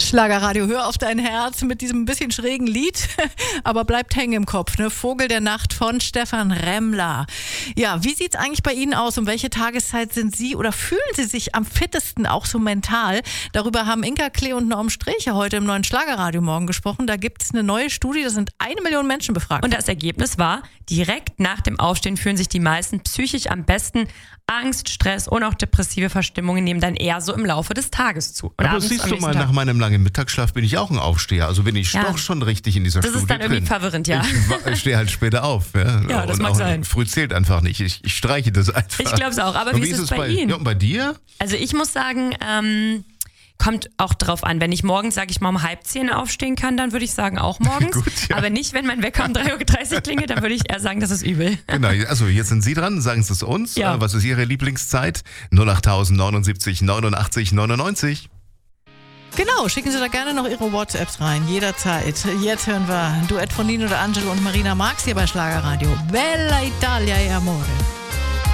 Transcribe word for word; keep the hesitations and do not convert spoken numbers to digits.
Schlagerradio, hör auf dein Herz mit diesem bisschen schrägen Lied, aber bleibt hängen im Kopf, ne? Vogel der Nacht von Stefan Remmler. Ja, wie sieht's eigentlich bei Ihnen aus? Um welche Tageszeit sind Sie oder fühlen Sie sich am fittesten, auch so mental? Darüber haben Inka Klee und Norm Sträche heute im neuen Schlagerradio morgen gesprochen. Da gibt's eine neue Studie, da sind eine Million Menschen befragt. Und das Ergebnis war, direkt nach dem Aufstehen fühlen sich die meisten psychisch am besten. Angst, Stress und auch depressive Verstimmungen nehmen dann eher so im Laufe des Tages zu. Und aber siehst du mal, Tag. Nach meinem langen Mittagsschlaf bin ich auch ein Aufsteher. Also bin ich ja. doch schon richtig in dieser das Studie Das ist dann irgendwie drin. verwirrend, ja. Ich, ich stehe halt später auf. Ja, ja das und mag auch sein. Früh zählt einfach nicht. Ich, ich streiche das einfach. Ich glaube es auch. Aber und wie ist es bei, bei Ihnen? Ja, und bei dir? Also ich muss sagen, ähm, kommt auch drauf an. Wenn ich morgens, sage ich mal, um halb zehn aufstehen kann, dann würde ich sagen, auch morgens. Gut, ja. Aber nicht, wenn mein Wecker um drei Uhr dreißig klingelt, dann würde ich eher sagen, das ist übel. Genau, also jetzt sind Sie dran, sagen Sie es uns. Ja. Was ist Ihre Lieblingszeit? null acht neunundsiebzig neunundachtzig neunundneunzig. Genau, schicken Sie da gerne noch Ihre WhatsApps rein, jederzeit. Jetzt hören wir ein Duett von Nino de Angelo und Marina Marx hier bei Schlagerradio. Bella Italia e Amore.